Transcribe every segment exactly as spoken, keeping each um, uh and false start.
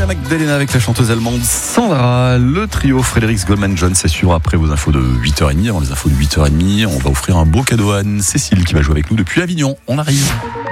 Maria Magdalena avec la chanteuse allemande Sandra. Le trio Frédéric Goldman Jones c'est sûr après vos infos de huit heures trente. Avant les infos de huit heures trente, on va offrir un beau cadeau à Anne-Cécile qui va jouer avec nous depuis Avignon. On arrive.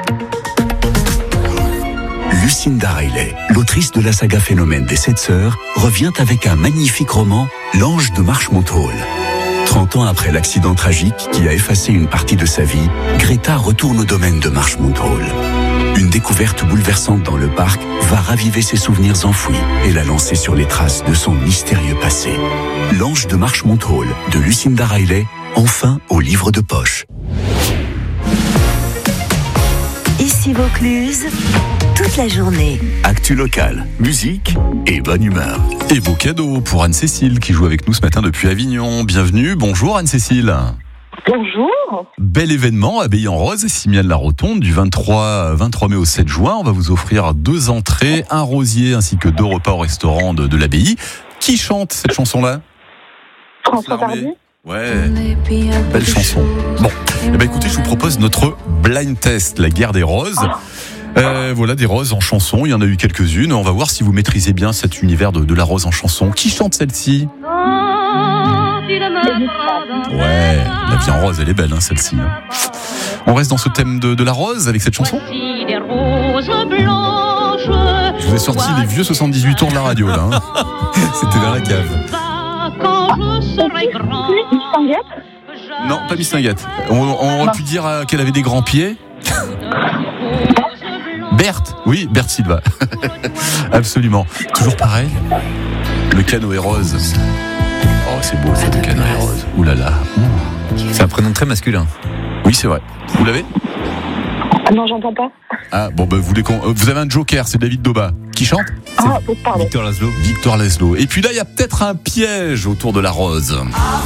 Lucinda Riley, l'autrice de la saga Phénomène des Sept Sœurs, revient avec un magnifique roman, L'Ange de Marchmont Hall. trente ans après l'accident tragique qui a effacé une partie de sa vie, Greta retourne au domaine de Marchmont Hall. Une découverte bouleversante dans le parc va raviver ses souvenirs enfouis et la lancer sur les traces de son mystérieux passé. L'Ange de Marchmont Hall de Lucinda Riley, enfin au livre de poche. Ici Vaucluse, toute la journée. Actu locale, musique et bonne humeur. Et beau cadeau pour Anne-Cécile qui joue avec nous ce matin depuis Avignon. Bienvenue, bonjour Anne-Cécile. Bonjour. Bel événement, Abbaye en Rose, Simiane-la-Rotonde, du vingt-trois mai au sept juin. On va vous offrir deux entrées, un rosier ainsi que deux repas au restaurant de, de l'Abbaye. Qui chante cette chanson-là ? François Tardy. Ouais, belle chanson. Bon, eh ben écoutez, je vous propose notre blind test, la guerre des roses. Euh, voilà, des roses en chanson, il y en a eu quelques-unes. On va voir si vous maîtrisez bien cet univers de, de la rose en chanson. Qui chante celle-ci ? Ouais, la vie en rose, elle est belle, hein, celle-ci. Hein. On reste dans ce thème de, de la rose avec cette chanson ? Je vous ai sorti les vieux soixante-dix-huit tours de la radio, là. Hein. C'était dans la cave. Non, pas Miss Tinguette. On, on aurait pu dire qu'elle avait des grands pieds. Berthe, oui, Berthe Silva. Absolument. Toujours pareil. Le canot est rose. Oh, c'est beau, ça, le canot est rose. Ouh là là. Ouh. C'est un prénom très masculin. Oui, c'est vrai. Vous l'avez ? Ah non, j'entends pas. Ah, bon, bah, vous, voulez qu'on... vous avez un joker, c'est David Doba. Qui chante ? Ah, pardon. Victor Laszlo. Victor Laszlo. Et puis là, il y a peut-être un piège autour de la rose.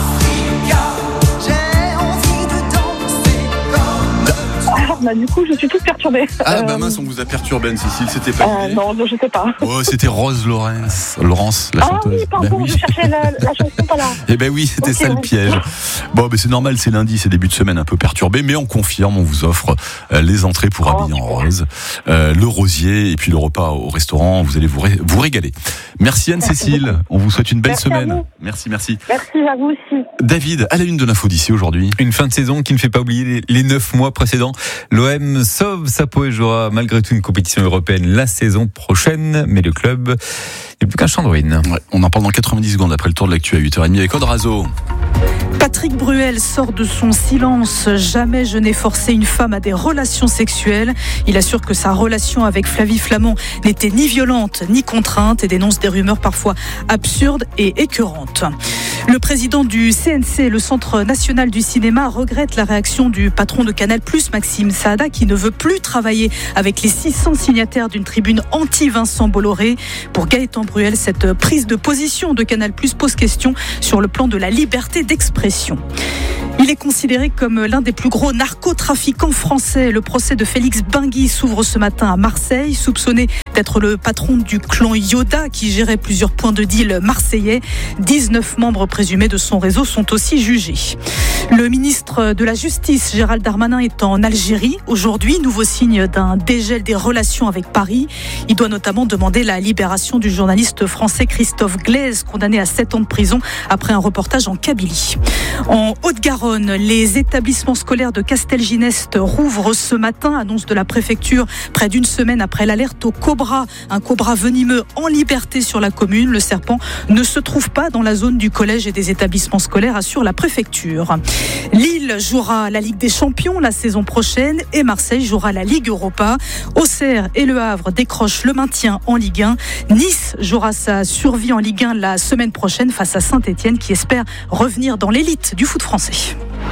Bah, du coup, je suis toute perturbée. Ah, euh... bah mince, on vous a perturbé, Anne-Cécile, c'était pas euh, Non, non, je sais pas. Oh, c'était Rose Laurence, Laurence, la ah, chanteuse. Ah oui, pardon, bah, oui. Je cherchais la, la chanson, pas là. Eh ben oui, c'était okay, ça le piège. Bon, ben c'est normal, c'est lundi, c'est début de semaine un peu perturbé, mais on confirme, on vous offre euh, les entrées pour oh, Habiller en rose, euh, le rosier et puis le repas au restaurant, vous allez vous, ré- vous régaler. Merci Anne-Cécile, merci on vous souhaite une belle merci semaine. Merci, merci. Merci à vous aussi. David, à la une de l'info d'ici aujourd'hui. Une fin de saison qui ne fait pas oublier les neuf mois précédents. L'O M sauve sa peau et jouera malgré tout une compétition européenne la saison prochaine, mais le club n'est plus qu'un champ de ruines. Ouais, on en parle dans quatre-vingt-dix secondes après le tour de l'actu à huit heures trente avec Odrazo. Patrick Bruel sort de son silence. Jamais je n'ai forcé une femme à des relations sexuelles. Il assure que sa relation avec Flavie Flament n'était ni violente ni contrainte et dénonce des rumeurs parfois absurdes et écœurantes. Le président du C N C, le Centre national du cinéma, regrette la réaction du patron de Canal+, Maxime Saada, qui ne veut plus travailler avec les six cents signataires d'une tribune anti-Vincent Bolloré. Pour Gaëtan Bruel, cette prise de position de Canal+ pose question sur le plan de la liberté d'expression. Il est considéré comme l'un des plus gros narcotrafiquants français. Le procès de Félix Bingui s'ouvre ce matin à Marseille, soupçonné d'être le patron du clan Yoda qui gérait plusieurs points de deal marseillais. dix-neuf membres présumés de son réseau sont aussi jugés. Le ministre de la Justice, Gérald Darmanin, est en Algérie aujourd'hui. Nouveau signe d'un dégel des relations avec Paris. Il doit notamment demander la libération du journaliste français Christophe Glaise, condamné à sept ans de prison après un reportage en Kabylie. En Haute-Garonne, les établissements scolaires de Castelginest rouvrent ce matin, annonce de la préfecture, près d'une semaine après l'alerte au cobra. Un cobra venimeux en liberté sur la commune. Le serpent ne se trouve pas dans la zone du collège et des établissements scolaires, assure la préfecture. Lille jouera la Ligue des Champions la saison prochaine et Marseille jouera la Ligue Europa. Auxerre et Le Havre décrochent le maintien en Ligue un. Nice jouera sa survie en Ligue un la semaine prochaine face à Saint-Etienne qui espère revenir dans l'élite du foot français.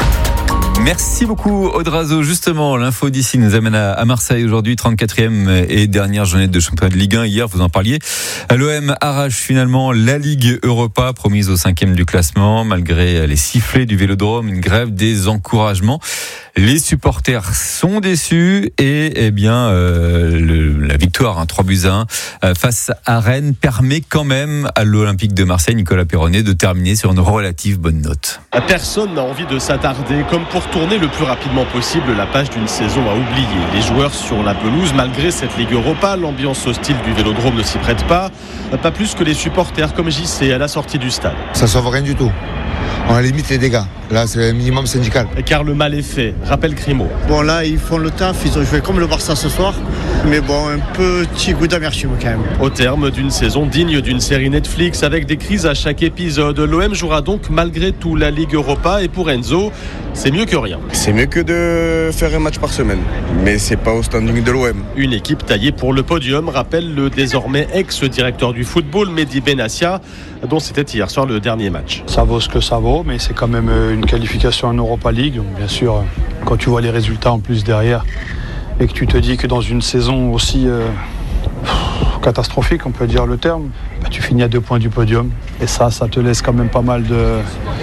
Merci beaucoup Odrazo. Justement, l'info d'ici nous amène à Marseille aujourd'hui, trente-quatrième et dernière journée de championnat de Ligue un. Hier, vous en parliez. L'O M arrache finalement la Ligue Europa, promise au cinquième du classement. Malgré les sifflets du Vélodrome, une grève des encouragements. Les supporters sont déçus et eh bien euh, le, la victoire, hein, trois buts à un euh, face à Rennes permet quand même à l'Olympique de Marseille, Nicolas Perronnet, de terminer sur une relative bonne note. Personne n'a envie de s'attarder, comme pour pouvoir tourner le plus rapidement possible la page d'une saison à oublier. Les joueurs sur la pelouse, malgré cette Ligue Europa, l'ambiance hostile du Vélodrome ne s'y prête pas. Pas plus que les supporters comme J C à la sortie du stade. Ça sauve rien du tout. On limite les dégâts. Là, c'est le minimum syndical. Car le mal est fait, rappelle Grimaud. Bon, là, ils font le taf. Ils ont joué comme le Barça ce soir. Mais bon, un petit goût d'amertume quand même. Au terme d'une saison digne d'une série Netflix avec des crises à chaque épisode, l'O M jouera donc malgré tout la Ligue Europa. Et pour Enzo, c'est mieux que rien. C'est mieux que de faire un match par semaine. Mais c'est pas au standing de l'O M. Une équipe taillée pour le podium, rappelle le désormais ex-directeur du football, Mehdi Benassia, dont c'était hier soir le dernier match. Ça vaut ce que ça vaut, mais c'est quand même une qualification en Europa League. Donc bien sûr, quand tu vois les résultats en plus derrière et que tu te dis que dans une saison aussi euh, catastrophique, on peut dire le terme, bah, tu finis à deux points du podium. Et ça, ça te laisse quand même pas mal de...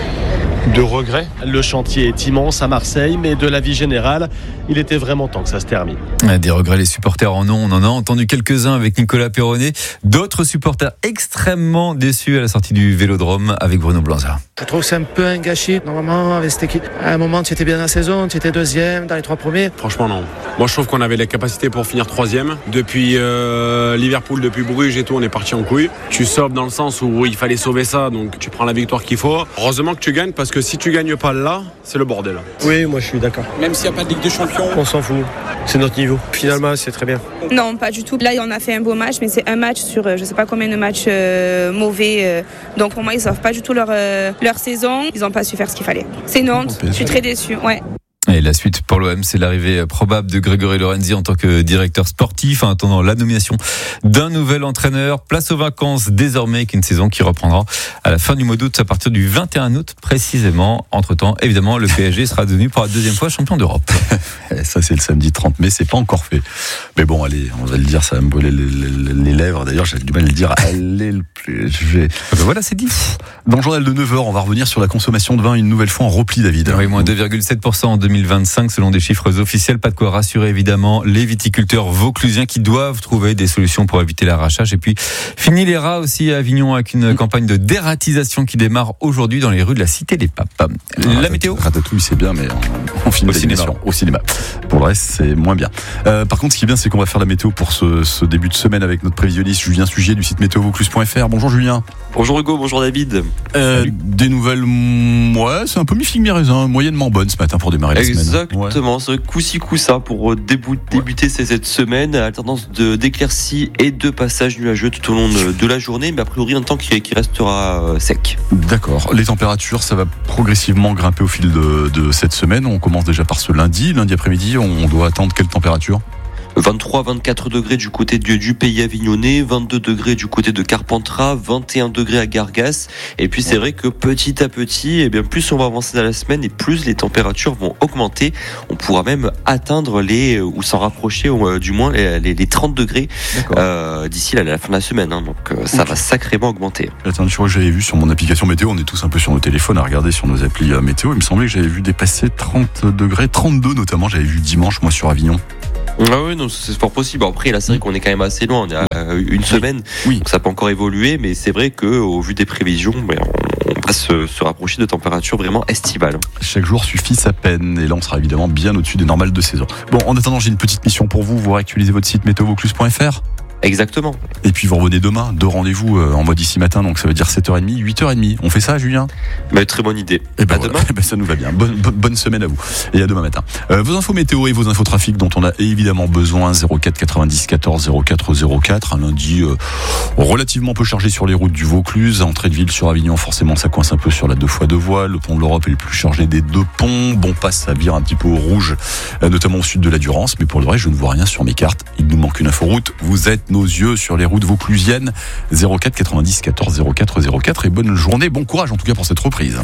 de regrets. Le chantier est immense à Marseille, mais de la vie générale, il était vraiment temps que ça se termine. Des regrets, les supporters en ont. On en a entendu quelques-uns avec Nicolas Perronnet. D'autres supporters extrêmement déçus à la sortie du Vélodrome avec Bruno Blanza. Je trouve que c'est un peu un gâchis. Normalement, avec cette équipe, à un moment, tu étais bien dans la saison, tu étais deuxième dans les trois premiers. Franchement, non. Moi, je trouve qu'on avait les capacités pour finir troisième. Depuis euh, Liverpool, depuis Bruges et tout, on est parti en couille. Tu sauves dans le sens où il fallait sauver ça, donc tu prends la victoire qu'il faut. Heureusement que tu gagnes, parce que si tu gagnes pas là, c'est le bordel. Oui, moi je suis d'accord. Même s'il n'y a pas de Ligue des Champions, on s'en fout. C'est notre niveau. Finalement, c'est très bien. Non, pas du tout. Là, on a fait un beau match, mais c'est un match sur je sais pas combien de matchs euh, mauvais. Euh, donc pour moi, ils sauvent pas du tout leur, euh, leur saison. Ils n'ont pas su faire ce qu'il fallait. C'est une honte. Je suis très déçue. Ouais. Et la suite pour l'O M, c'est l'arrivée probable de Grégory Lorenzi en tant que directeur sportif en attendant la nomination d'un nouvel entraîneur. Place aux vacances désormais, avec une saison qui reprendra à la fin du mois d'août, à partir du vingt et un août précisément. Entre-temps, évidemment, le P S G sera devenu pour la deuxième fois champion d'Europe. Ça, c'est le samedi trente mai, c'est pas encore fait. Mais bon, allez, on va le dire, ça va me brûler les, les, les lèvres. D'ailleurs, j'ai du mal à le dire. Allez, le plus, je vais... Ben voilà, c'est dit. Dans le journal de neuf heures, on va revenir sur la consommation de vin une nouvelle fois en repli, David. Oui, moins deux virgule sept pour cent en deux mille vingt-cinq selon des chiffres officiels. Pas de quoi rassurer évidemment les viticulteurs vauclusiens qui doivent trouver des solutions pour éviter l'arrachage. Et puis fini les rats aussi à Avignon avec une campagne de dératisation qui démarre aujourd'hui dans les rues de la Cité des Papes. La Ratat- météo Ratatouille, c'est bien, mais en, en film Au cinéma. Au cinéma. Pour le reste, c'est moins bien. Euh, par contre, ce qui est bien, c'est qu'on va faire la météo pour ce, ce début de semaine avec notre prévisionniste Julien Sugier du site météo vaucluse point f r. Bonjour Julien. Bonjour Hugo, bonjour David. Euh, des nouvelles, mm, ouais, c'est un peu mi-figue mi-raisin, moyennement bonne ce matin pour démarrer la semaine. Exactement, c'est coup-ci coup-ça pour début, débuter cette semaine, alternance de, d'éclaircies et de passages nuageux tout au long de, de la journée, mais a priori un temps qui, qui restera sec. D'accord, les températures, ça va progressivement grimper au fil de, de cette semaine. On commence déjà par ce lundi, lundi après-midi, on doit attendre quelle température ? vingt-trois à vingt-quatre degrés du côté du, du pays avignonnais, vingt-deux degrés du côté de Carpentras, vingt et un degrés à Gargas. Et puis c'est vrai que petit à petit, eh bien plus on va avancer dans la semaine et plus les températures vont augmenter. On pourra même atteindre les, ou s'en rapprocher euh, du moins les, les, les trente degrés euh, d'ici la, la fin de la semaine. Hein. Donc euh, ça okay. va sacrément augmenter. Attends, je crois que j'avais vu sur mon application météo, on est tous un peu sur nos téléphones à regarder sur nos applis euh, météo. Il me semblait que j'avais vu dépasser trente degrés, trente-deux notamment, j'avais vu dimanche moi sur Avignon. Ah oui, non, c'est fort possible. Après, là, c'est vrai qu'on est quand même assez loin. On est à une semaine, oui. Donc ça peut encore évoluer, mais c'est vrai que, au vu des prévisions, ben, on va se, se rapprocher de températures vraiment estivales. Chaque jour suffit sa peine, et là, on sera évidemment bien au-dessus des normales de saison. Bon, en attendant, j'ai une petite mission pour vous. Vous réactualisez votre site météo vaucluse point f r. Exactement. Et puis vous revenez demain, deux rendez-vous euh, en mode ici matin, donc ça veut dire sept heures trente, huit heures trente. On fait ça, Julien ? Bah, très bonne idée. Et ben à voilà. demain. Et ben ça nous va bien. Bonne, bonne semaine à vous. Et à demain matin. Euh, vos infos météo et vos infos trafic dont on a évidemment besoin. zéro quatre quatre-vingt-dix quatorze zéro quatre zéro quatre. Un lundi euh, relativement peu chargé sur les routes du Vaucluse. Entrée de ville sur Avignon, forcément ça coince un peu sur la deux fois deux voies. Le pont de l'Europe est le plus chargé des deux ponts. Bon passe, ça vire un petit peu au rouge, euh, notamment au sud de la Durance. Mais pour le reste, je ne vois rien sur mes cartes. Il nous manque une info route. Vous êtes nos yeux sur les routes vauclusiennes. Zéro quatre quatre-vingt-dix quatorze zéro quatre zéro quatre. Et bonne journée, bon courage en tout cas pour cette reprise.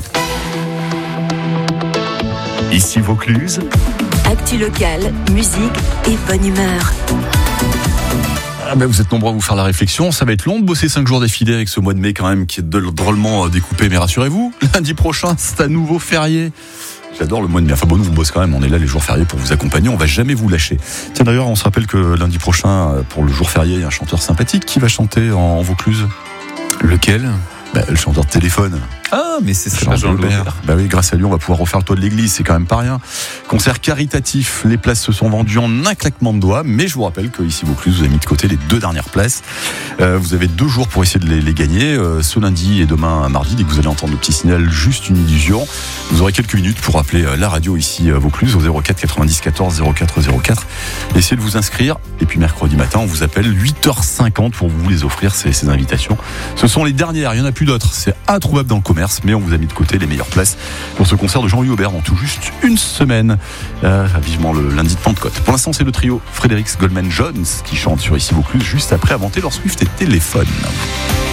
Ici Vaucluse. Actu locale, musique et bonne humeur. Ah ben vous êtes nombreux à vous faire la réflexion. Ça va être long de bosser cinq jours d'affilée avec ce mois de mai quand même qui est drôlement découpé. Mais rassurez-vous, lundi prochain, c'est à nouveau férié. J'adore le mois de mai. Enfin bon, nous on bosse quand même, on est là les jours fériés pour vous accompagner, on va jamais vous lâcher. Tiens d'ailleurs, on se rappelle que lundi prochain, pour le jour férié, il y a un chanteur sympathique qui va chanter en Vaucluse. Lequel ? Bah, le chanteur de téléphone. Ah, mais c'est ça, Jean Jean Laubert. Laubert. Bah oui, grâce à lui, on va pouvoir refaire le toit de l'église, c'est quand même pas rien. Concert caritatif, les places se sont vendues en un claquement de doigts, mais je vous rappelle que ici Vaucluse, vous avez mis de côté les deux dernières places. Euh, vous avez deux jours pour essayer de les, les gagner, euh, ce lundi et demain mardi, dès que vous allez entendre le petit signal, juste une illusion. Vous aurez quelques minutes pour appeler euh, la radio ici euh, Vaucluse au zéro quatre quatre-vingt-dix quatorze zéro quatre zéro quatre. Essayez de vous inscrire, et puis mercredi matin, on vous appelle huit heures cinquante pour vous les offrir, ces, ces invitations. Ce sont les dernières, il n'y en a plus d'autres, c'est introuvable dans le commerce, mais on vous a mis de côté les meilleures places pour ce concert de Jean-Louis Aubert dans tout juste une semaine. Euh, vivement le lundi de Pentecôte. Pour l'instant, c'est le trio Frédéric Goldman Jones qui chante sur Ici Vaucluse juste après Avant Taylor Swift et Téléphone.